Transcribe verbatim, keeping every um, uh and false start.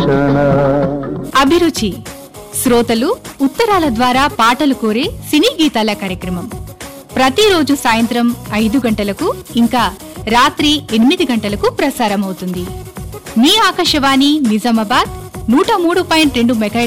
ఘోషణ. అభిరుచి శ్రోతలు ఉత్తరాల ద్వారా పాటలు కోరే సినీ గీతాల కార్యక్రమం ప్రతిరోజు సాయంత్రం ఐదు గంటలకు ఇంకా రాత్రి ఎనిమిది గంటలకు ప్రసారమవుతుంది. మీ ఆకాశవాణి నిజామాబాద్ నూట మూడు పాయింట్ రెండు మెగా